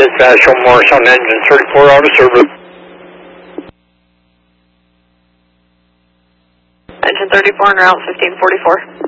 Dispatch on Morris on engine 34 out of service. Engine 34 en route 1544.